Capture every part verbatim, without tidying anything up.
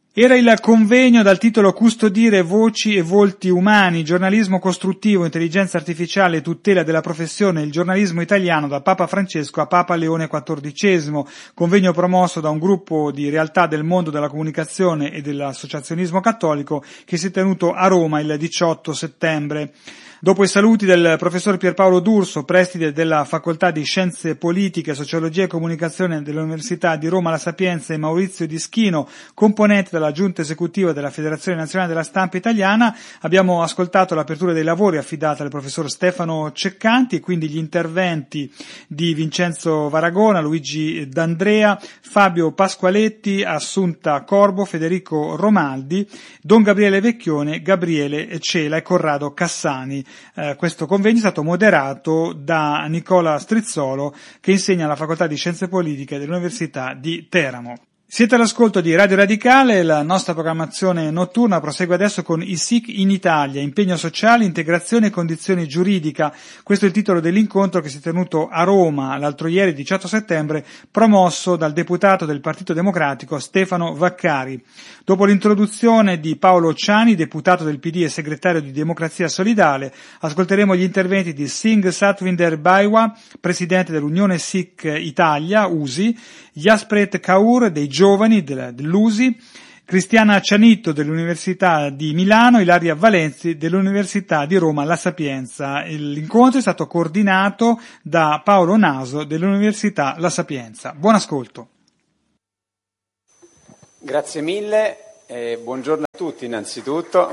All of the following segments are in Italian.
Era il convegno dal titolo Custodire voci e volti umani, giornalismo costruttivo, intelligenza artificiale e tutela della professione, il giornalismo italiano da Papa Francesco a Papa Leone quattordicesimo, convegno promosso da un gruppo di realtà del mondo della comunicazione e dell'associazionismo cattolico che si è tenuto a Roma il diciotto settembre. Dopo i saluti del professor Pierpaolo D'Urso, preside della Facoltà di Scienze Politiche, Sociologia e Comunicazione dell'Università di Roma La Sapienza, e Maurizio Dischino, componente della Giunta Esecutiva della Federazione Nazionale della Stampa Italiana, abbiamo ascoltato l'apertura dei lavori affidata al professor Stefano Ceccanti e quindi gli interventi di Vincenzo Varagona, Luigi D'Andrea, Fabio Pasqualetti, Assunta Corbo, Federico Romaldi, Don Gabriele Vecchione, Gabriele Cela e Corrado Cassani. Eh, questo convegno è stato moderato da Nicola Strizzolo, che insegna alla Facoltà di Scienze Politiche dell'Università di Teramo. Siete all'ascolto di Radio Radicale, la nostra programmazione notturna prosegue adesso con I S I C in Italia, impegno sociale, integrazione e condizione giuridica. Questo è il titolo dell'incontro che si è tenuto a Roma l'altro ieri, diciotto settembre, promosso dal deputato del Partito Democratico Stefano Vaccari. Dopo l'introduzione di Paolo Ciani, deputato del P D e segretario di Democrazia Solidale, ascolteremo gli interventi di Singh Satwinder Baiwa, presidente dell'Unione S I C Italia, U S I, Yaspret Kaur dei Giovani dell'U S I, Cristiana Cianitto dell'Università di Milano, Ilaria Valenzi dell'Università di Roma La Sapienza. L'incontro è stato coordinato da Paolo Naso dell'Università La Sapienza. Buon ascolto. Grazie mille e buongiorno a tutti innanzitutto.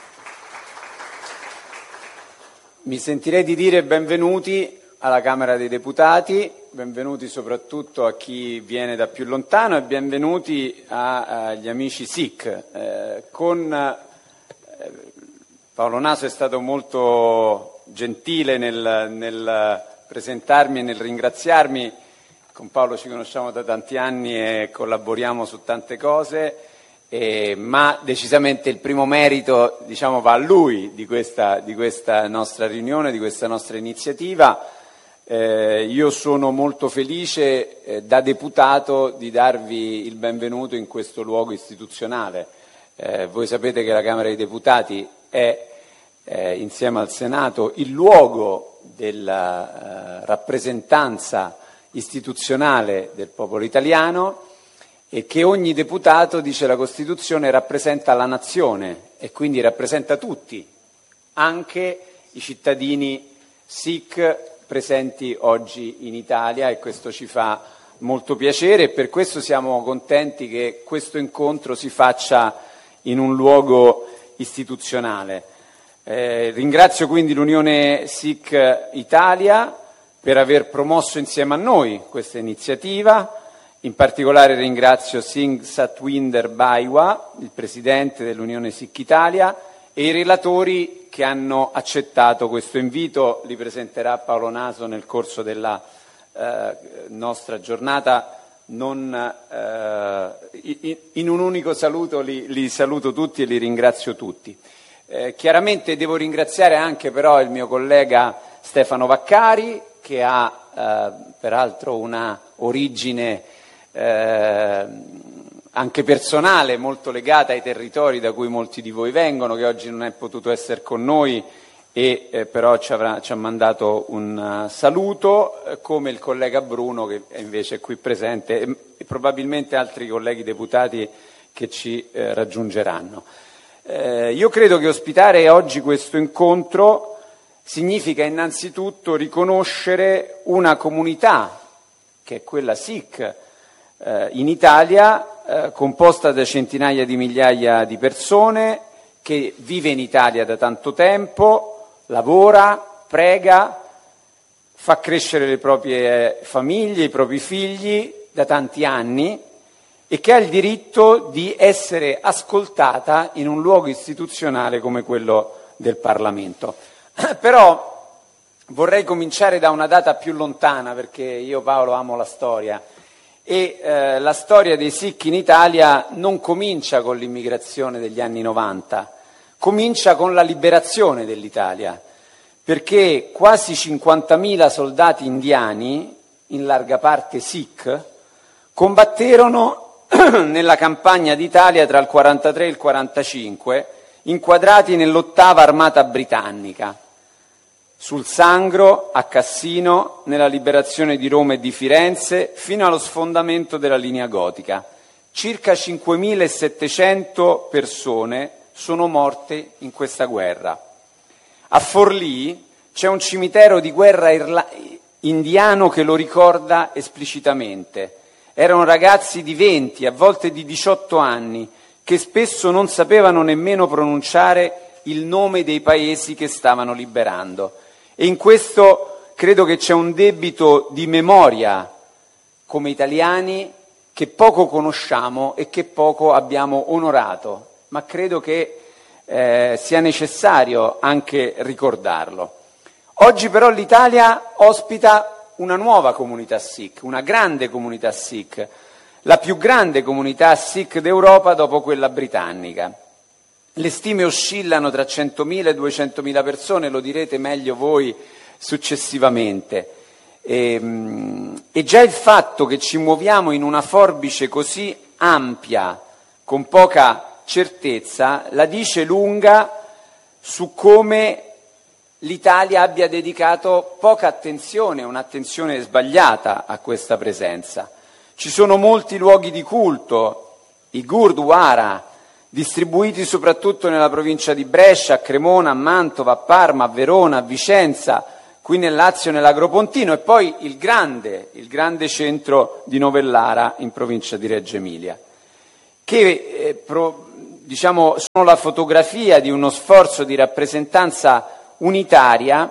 Mi sentirei di dire benvenuti alla Camera dei Deputati, benvenuti soprattutto a chi viene da più lontano e benvenuti agli amici S I C. Eh, con eh, Paolo Naso è stato molto gentile nel, nel presentarmi e nel ringraziarmi. Con Paolo ci conosciamo da tanti anni e collaboriamo su tante cose, eh, ma decisamente il primo merito, diciamo, va a lui di questa, di questa nostra riunione, di questa nostra iniziativa. Eh, io sono molto felice eh, da deputato di darvi il benvenuto in questo luogo istituzionale. Eh, voi sapete che la Camera dei Deputati è, eh, insieme al Senato, il luogo della eh, rappresentanza istituzionale del popolo italiano e che ogni deputato, dice la Costituzione, rappresenta la nazione e quindi rappresenta tutti, anche i cittadini S I C presenti oggi in Italia, e questo ci fa molto piacere e per questo siamo contenti che questo incontro si faccia in un luogo istituzionale. Eh, ringrazio quindi l'Unione S I C Italia per aver promosso insieme a noi questa iniziativa. In particolare ringrazio Singh Satwinder Baiwa, il Presidente dell'Unione S I C Italia, e i relatori che hanno accettato questo invito. Li presenterà Paolo Naso nel corso della eh, nostra giornata. Non, eh, in un unico saluto li, li saluto tutti e li ringrazio tutti. Eh, chiaramente devo ringraziare anche però il mio collega Stefano Vaccari, che ha eh, peraltro una origine eh, anche personale molto legata ai territori da cui molti di voi vengono, che oggi non è potuto essere con noi e eh, però ci, avrà, ci ha mandato un uh, saluto, eh, come il collega Bruno che invece è qui presente e, e probabilmente altri colleghi deputati che ci eh, raggiungeranno. Eh, io credo che ospitare oggi questo incontro significa innanzitutto riconoscere una comunità, che è quella S I C, eh, in Italia, eh, composta da centinaia di migliaia di persone, che vive in Italia da tanto tempo, lavora, prega, fa crescere le proprie famiglie, i propri figli da tanti anni e che ha il diritto di essere ascoltata in un luogo istituzionale come quello del Parlamento. Però vorrei cominciare da una data più lontana, perché io, Paolo, amo la storia e eh, la storia dei S I C in Italia non comincia con l'immigrazione degli anni novanta, comincia con la liberazione dell'Italia, perché quasi cinquantamila soldati indiani, in larga parte S I C, combatterono nella campagna d'Italia tra il quarantatré e il quarantacinque, inquadrati nell'ottava armata britannica, sul Sangro, a Cassino, nella liberazione di Roma e di Firenze, fino allo sfondamento della linea gotica. Circa cinquemilasettecento persone sono morte in questa guerra. A Forlì c'è un cimitero di guerra irla- indiano che lo ricorda esplicitamente. Erano ragazzi di venti, a volte di diciotto anni, che spesso non sapevano nemmeno pronunciare il nome dei paesi che stavano liberando. E in questo credo che c'è un debito di memoria come italiani che poco conosciamo e che poco abbiamo onorato, ma credo che eh, sia necessario anche ricordarlo. Oggi però l'Italia ospita una nuova comunità Sikh, una grande comunità Sikh, la più grande comunità Sikh d'Europa dopo quella britannica. Le stime oscillano tra centomila e duecentomila persone, lo direte meglio voi successivamente. E, e già il fatto che ci muoviamo in una forbice così ampia, con poca certezza, la dice lunga su come l'Italia abbia dedicato poca attenzione, un'attenzione sbagliata a questa presenza. Ci sono molti luoghi di culto, i Gurdwara, distribuiti soprattutto nella provincia di Brescia, a Cremona, a Mantova, a Parma, a Verona, a Vicenza, qui nel Lazio, nell'Agropontino, e poi il grande, il grande centro di Novellara in provincia di Reggio Emilia, che eh, pro, diciamo, sono la fotografia di uno sforzo di rappresentanza unitaria,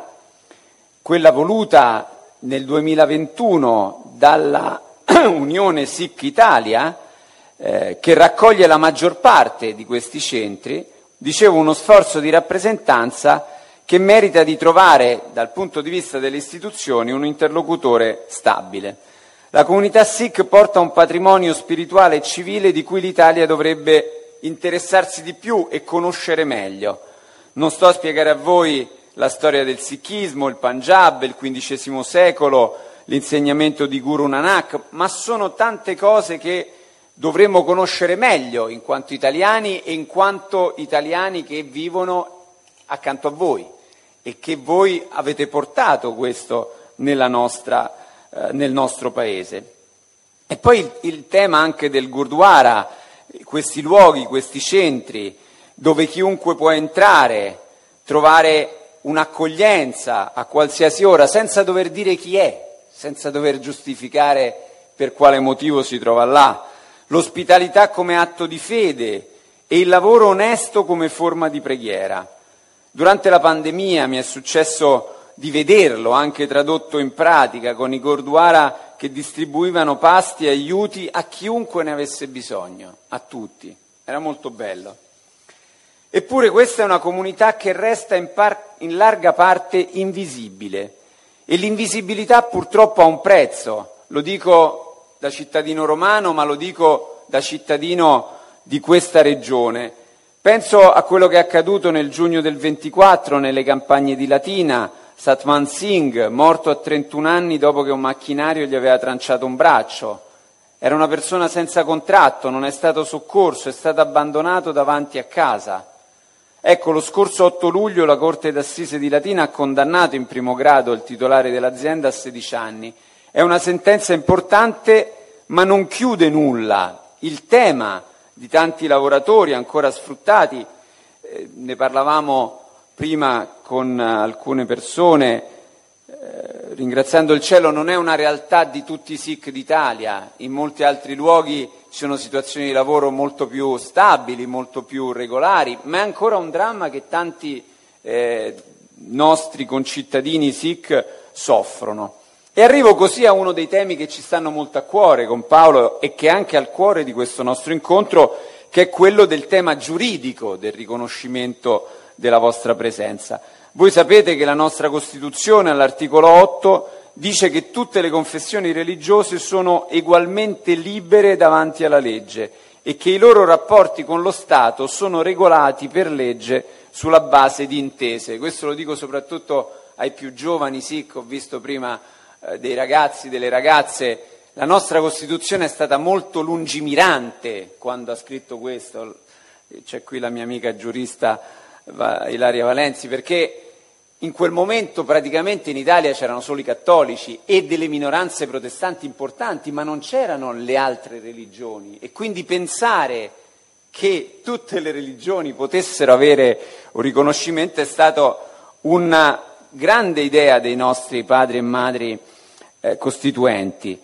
quella voluta nel duemilaventuno dalla Unione Sikh Italia, eh, che raccoglie la maggior parte di questi centri. Dicevo, uno sforzo di rappresentanza che merita di trovare, dal punto di vista delle istituzioni, un interlocutore stabile. La comunità Sikh porta un patrimonio spirituale e civile di cui l'Italia dovrebbe interessarsi di più e conoscere meglio. Non sto a spiegare a voi la storia del Sikhismo, il Punjab, il quindicesimo secolo, l'insegnamento di Guru Nanak, ma sono tante cose che dovremmo conoscere meglio in quanto italiani e in quanto italiani che vivono accanto a voi e che voi avete portato questo nella nostra, eh, nel nostro paese. E poi il, il tema anche del Gurdwara, questi luoghi, questi centri dove chiunque può entrare, trovare un'accoglienza a qualsiasi ora, senza dover dire chi è, senza dover giustificare per quale motivo si trova là, l'ospitalità come atto di fede e il lavoro onesto come forma di preghiera. Durante la pandemia mi è successo di vederlo anche tradotto in pratica con i Gurdwara che distribuivano pasti e aiuti a chiunque ne avesse bisogno, a tutti. Era molto bello. Eppure questa è una comunità che resta in, par- in larga parte invisibile e l'invisibilità purtroppo ha un prezzo, lo dico da cittadino romano ma lo dico da cittadino di questa regione. Penso a quello che è accaduto nel giugno del ventiquattro nelle campagne di Latina, Satman Singh, morto a trentuno anni dopo che un macchinario gli aveva tranciato un braccio. Era una persona senza contratto, non è stato soccorso, è stato abbandonato davanti a casa. Ecco, lo scorso otto luglio la Corte d'Assise di Latina ha condannato in primo grado il titolare dell'azienda a sedici anni. È una sentenza importante, ma non chiude nulla. Il tema di tanti lavoratori ancora sfruttati, eh, ne parlavamo prima con alcune persone, eh, ringraziando il cielo, non è una realtà di tutti i Sikh d'Italia. In molti altri luoghi ci sono situazioni di lavoro molto più stabili, molto più regolari, ma è ancora un dramma che tanti eh, nostri concittadini Sikh soffrono. E arrivo così a uno dei temi che ci stanno molto a cuore con Paolo e che è anche al cuore di questo nostro incontro, che è quello del tema giuridico del riconoscimento della vostra presenza. Voi sapete che la nostra Costituzione, all'articolo otto, dice che tutte le confessioni religiose sono egualmente libere davanti alla legge e che i loro rapporti con lo Stato sono regolati per legge sulla base di intese. Questo lo dico soprattutto ai più giovani Sikh, ho visto prima eh, dei ragazzi, delle ragazze, La nostra Costituzione è stata molto lungimirante quando ha scritto questo, c'è qui la mia amica giurista Ilaria Valenzi, perché in quel momento praticamente in Italia c'erano solo i cattolici e delle minoranze protestanti importanti, ma non c'erano le altre religioni, e quindi pensare che tutte le religioni potessero avere un riconoscimento è stato una grande idea dei nostri padri e madri eh, costituenti.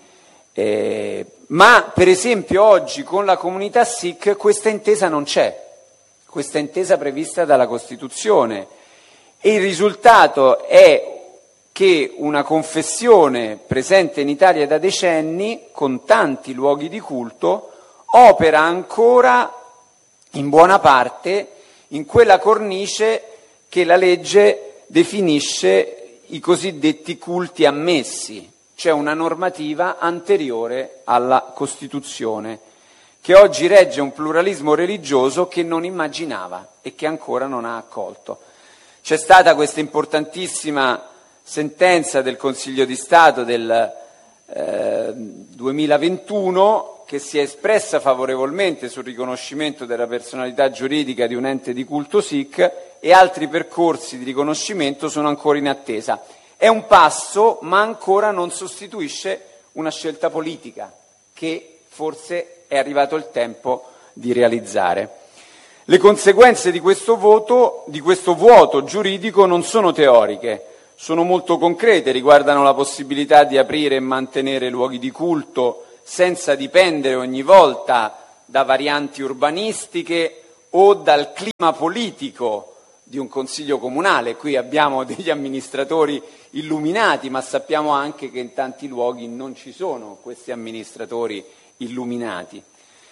Eh, ma per esempio oggi con la comunità Sikh questa intesa non c'è, questa intesa prevista dalla Costituzione, e il risultato è che una confessione presente in Italia da decenni, con tanti luoghi di culto, opera ancora in buona parte in quella cornice che la legge definisce i cosiddetti culti ammessi, cioè una normativa anteriore alla Costituzione, che oggi regge un pluralismo religioso che non immaginava e che ancora non ha accolto. C'è stata questa importantissima sentenza del Consiglio di Stato del eh, duemilaventuno che si è espressa favorevolmente sul riconoscimento della personalità giuridica di un ente di culto Sikh, e altri percorsi di riconoscimento sono ancora in attesa. È un passo, ma ancora non sostituisce una scelta politica che forse è arrivato il tempo di realizzare. Le conseguenze di questo voto, di questo vuoto giuridico, non sono teoriche, sono molto concrete, riguardano la possibilità di aprire e mantenere luoghi di culto senza dipendere ogni volta da varianti urbanistiche o dal clima politico di un consiglio comunale. Qui abbiamo degli amministratori illuminati, ma sappiamo anche che in tanti luoghi non ci sono questi amministratori illuminati.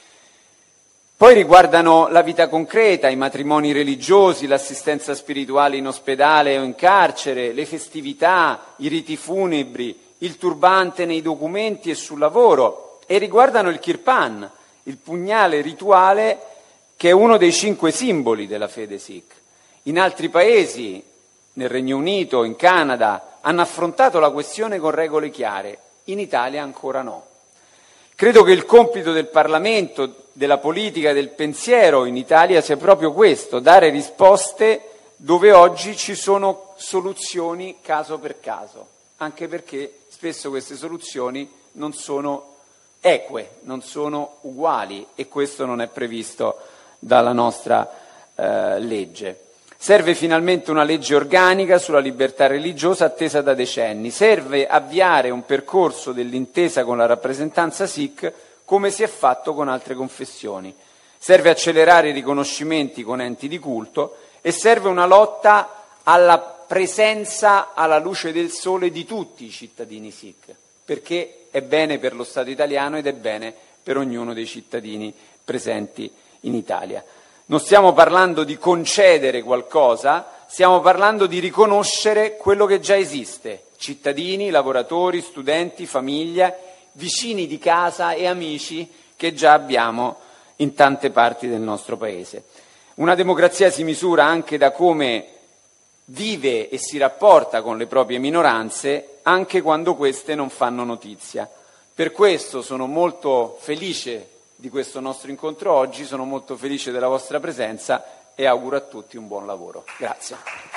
Poi riguardano la vita concreta, i matrimoni religiosi, l'assistenza spirituale in ospedale o in carcere, le festività, i riti funebri, il turbante nei documenti e sul lavoro, e riguardano il kirpan, il pugnale rituale che è uno dei cinque simboli della fede Sikh. In altri paesi, nel Regno Unito, in Canada, hanno affrontato la questione con regole chiare, in Italia ancora no. Credo che il compito del Parlamento, della politica, del pensiero in Italia sia proprio questo, dare risposte dove oggi ci sono soluzioni caso per caso, anche perché spesso queste soluzioni non sono eque, non sono uguali, e questo non è previsto dalla nostra eh, legge. Serve finalmente una legge organica sulla libertà religiosa attesa da decenni. Serve avviare un percorso dell'intesa con la rappresentanza Sikh, come si è fatto con altre confessioni. Serve accelerare i riconoscimenti con enti di culto, e serve una lotta alla presenza alla luce del sole di tutti i cittadini Sikh, perché è bene per lo Stato italiano ed è bene per ognuno dei cittadini presenti in Italia. Non stiamo parlando di concedere qualcosa, stiamo parlando di riconoscere quello che già esiste: cittadini, lavoratori, studenti, famiglia, vicini di casa e amici che già abbiamo in tante parti del nostro Paese. Una democrazia si misura anche da come vive e si rapporta con le proprie minoranze, anche quando queste non fanno notizia. Per questo sono molto felice di questo nostro incontro oggi, sono molto felice della vostra presenza e auguro a tutti un buon lavoro. Grazie.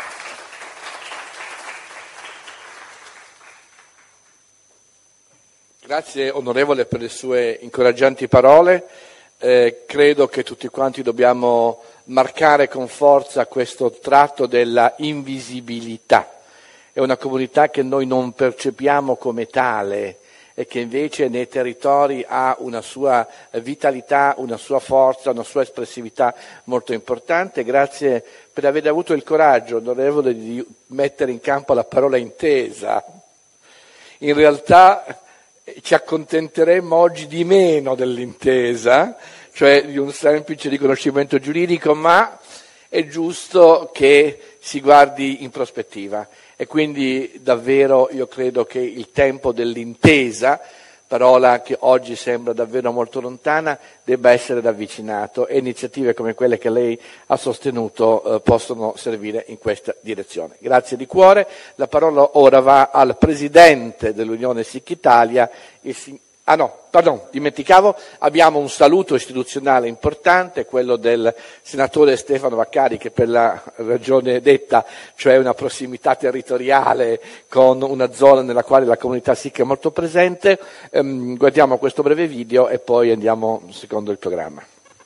Grazie onorevole per le sue incoraggianti parole. Eh, credo che tutti quanti dobbiamo marcare con forza questo tratto della invisibilità. È una comunità che noi non percepiamo come tale e che invece nei territori ha una sua vitalità, una sua forza, una sua espressività molto importante. Grazie per aver avuto il coraggio, onorevole, di mettere in campo la parola intesa. In realtà ci accontenteremmo oggi di meno dell'intesa, cioè di un semplice riconoscimento giuridico, ma è giusto che si guardi in prospettiva. E quindi davvero io credo che il tempo dell'intesa, parola che oggi sembra davvero molto lontana, debba essere ravvicinato, e iniziative come quelle che lei ha sostenuto eh, possono servire in questa direzione. Grazie di cuore. La parola ora va al Presidente dell'Unione Sikh Italia, il Ah no, pardon, dimenticavo, abbiamo un saluto istituzionale importante, quello del senatore Stefano Vaccari, che per la ragione detta, cioè una prossimità territoriale con una zona nella quale la comunità Sikh è molto presente. Ehm, guardiamo questo breve video e poi andiamo secondo il programma.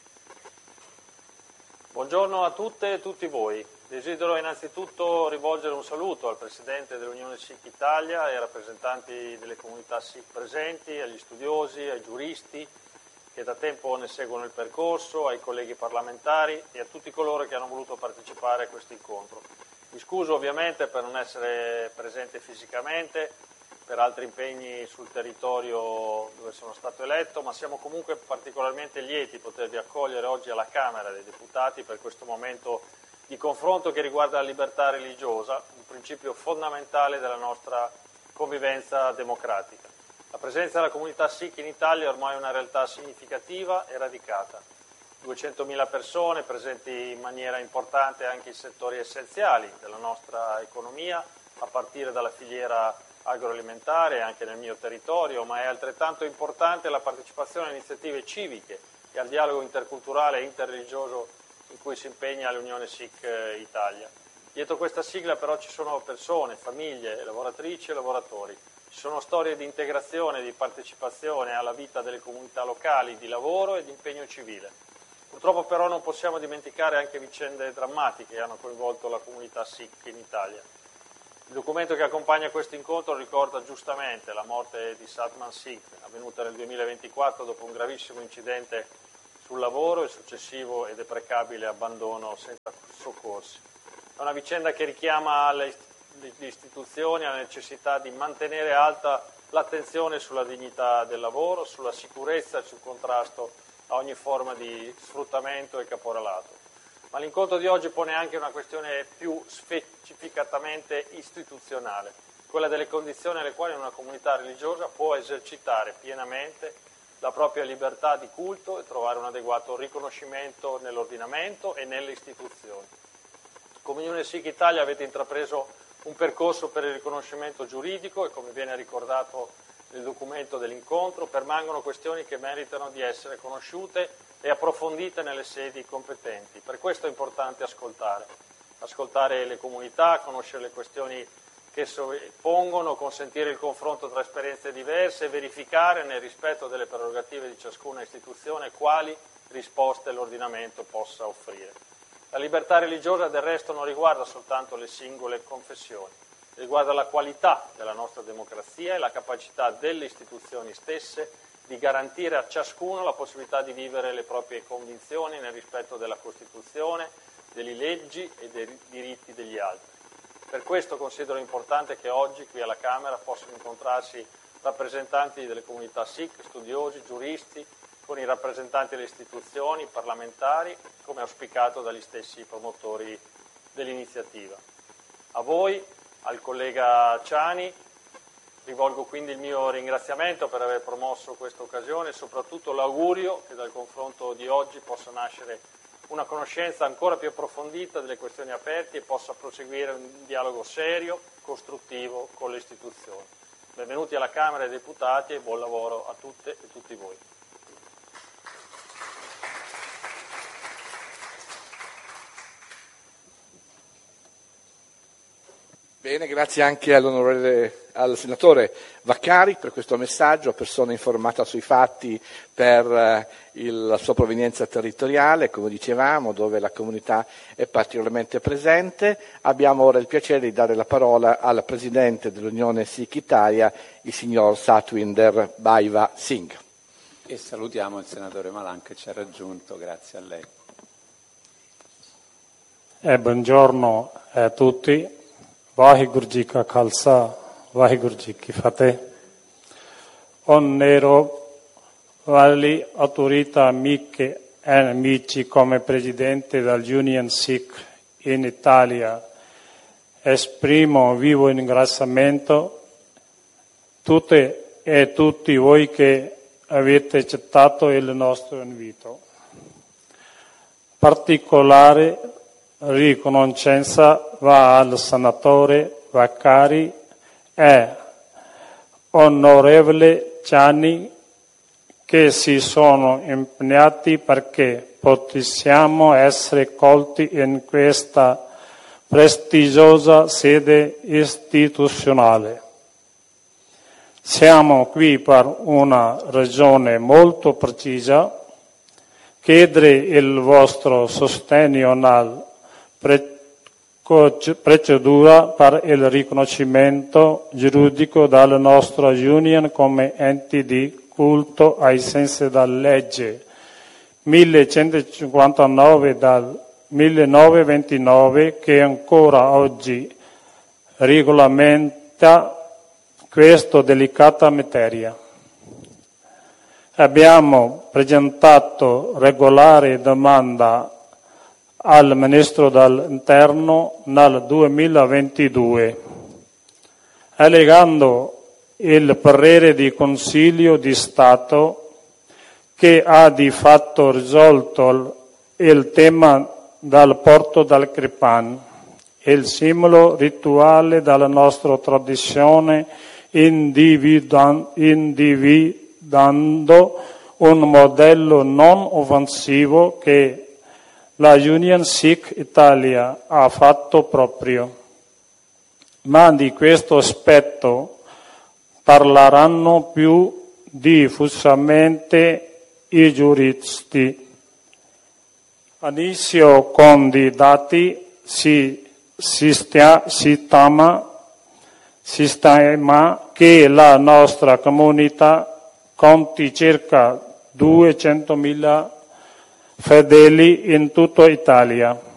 Buongiorno a tutte e tutti voi. Desidero innanzitutto rivolgere un saluto al Presidente dell'Unione Sikh Italia e ai rappresentanti delle comunità Sikh presenti, agli studiosi, ai giuristi che da tempo ne seguono il percorso, ai colleghi parlamentari e a tutti coloro che hanno voluto partecipare a questo incontro. Mi scuso ovviamente per non essere presente fisicamente, per altri impegni sul territorio dove sono stato eletto, ma siamo comunque particolarmente lieti di potervi accogliere oggi alla Camera dei Deputati per questo momento di confronto che riguarda la libertà religiosa, un principio fondamentale della nostra convivenza democratica. La presenza della comunità Sikh in Italia è ormai una realtà significativa e radicata. duecentomila persone presenti in maniera importante anche in settori essenziali della nostra economia, a partire dalla filiera agroalimentare anche nel mio territorio, ma è altrettanto importante la partecipazione a iniziative civiche e al dialogo interculturale e interreligioso in cui si impegna l'Unione Sikh Italia. Dietro questa sigla però ci sono persone, famiglie, lavoratrici e lavoratori. Ci sono storie di integrazione e di partecipazione alla vita delle comunità locali, di lavoro e di impegno civile. Purtroppo però non possiamo dimenticare anche vicende drammatiche che hanno coinvolto la comunità Sikh in Italia. Il documento che accompagna questo incontro ricorda giustamente la morte di Satman Singh, avvenuta nel duemilaventiquattro dopo un gravissimo incidente sul lavoro e il successivo e deprecabile abbandono senza soccorsi. È una vicenda che richiama le istituzioni alla necessità di mantenere alta l'attenzione sulla dignità del lavoro, sulla sicurezza e sul contrasto a ogni forma di sfruttamento e caporalato. Ma l'incontro di oggi pone anche una questione più specificatamente istituzionale, quella delle condizioni alle quali una comunità religiosa può esercitare pienamente la propria libertà di culto e trovare un adeguato riconoscimento nell'ordinamento e nelle istituzioni. Come Unione Sikh Italia avete intrapreso un percorso per il riconoscimento giuridico e, come viene ricordato nel documento dell'incontro, permangono questioni che meritano di essere conosciute e approfondite nelle sedi competenti. Per questo è importante ascoltare, ascoltare le comunità, conoscere le questioni che pongono, consentire il confronto tra esperienze diverse e verificare, nel rispetto delle prerogative di ciascuna istituzione, quali risposte l'ordinamento possa offrire. La libertà religiosa del resto non riguarda soltanto le singole confessioni, riguarda la qualità della nostra democrazia e la capacità delle istituzioni stesse di garantire a ciascuno la possibilità di vivere le proprie convinzioni nel rispetto della Costituzione, delle leggi e dei diritti degli altri. Per questo considero importante che oggi qui alla Camera possano incontrarsi rappresentanti delle comunità Sikh, studiosi, giuristi, con i rappresentanti delle istituzioni parlamentari, come auspicato dagli stessi promotori dell'iniziativa. A voi, al collega Ciani, rivolgo quindi il mio ringraziamento per aver promosso questa occasione e soprattutto l'augurio che dal confronto di oggi possa nascere una conoscenza ancora più approfondita delle questioni aperte e possa proseguire un dialogo serio, costruttivo con le istituzioni. Benvenuti alla Camera dei Deputati e buon lavoro a tutte e tutti voi. Bene, grazie anche all'onorevole, al senatore Vaccari per questo messaggio, persona informata sui fatti per eh, il, la sua provenienza territoriale, come dicevamo, dove la comunità è particolarmente presente. Abbiamo ora il piacere di dare la parola al Presidente dell'Unione Sikh Italia, il signor Satwinder Bhaiva Singh. E salutiamo il senatore Malan che ci ha raggiunto, grazie a lei. Eh, buongiorno a tutti. Vaheguru Ji Ka Khalsa, Vaheguru Ji Ki Fateh. Onorevoli autorità amiche e amici, come Presidente dell'Union Sikh in Italia, esprimo vivo ringraziamento a tutte e tutti voi che avete accettato il nostro invito. Particolare riconoscenza va al senatore Vaccari e onorevole Ciani che si sono impegnati perché possiamo essere colti in questa prestigiosa sede istituzionale. Siamo qui per una ragione molto precisa: chiedere il vostro sostegno nella procedura per il riconoscimento giuridico della nostra Union come ente di culto ai sensi della legge millecentocinquantanove del millenovecentoventinove, che ancora oggi regolamenta questa delicata materia. Abbiamo presentato regolare domanda al Ministro dell'Interno nel duemilaventidue, allegando il parere di Consiglio di Stato che ha di fatto risolto il tema del porto del Cripan, il simbolo rituale della nostra tradizione, individuando un modello non offensivo che la Union Sikh Italia ha fatto proprio. Ma di questo aspetto parleranno più diffusamente i giuristi. Inizio con i dati. Si sistema, sistema che la nostra comunità conti circa duecentomila fedeli in tutta Italia.